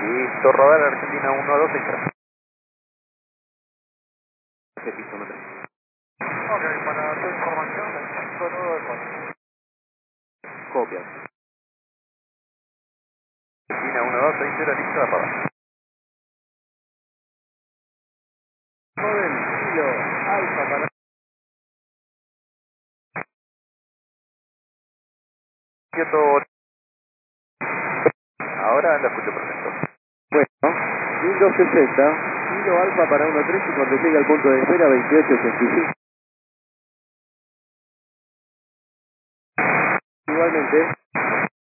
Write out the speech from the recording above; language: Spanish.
Listo, rodar Argentina 1263. Piso 13. Ok, para tu información, el 594. Copia. Argentina 1260, listo, apaga. Joven, kilo, alfa para... Quieto. Ahora lo escucho perfecto. Bueno, 1260, kilo alfa para 13 y cuando llegue al punto de espera 2885. Igualmente.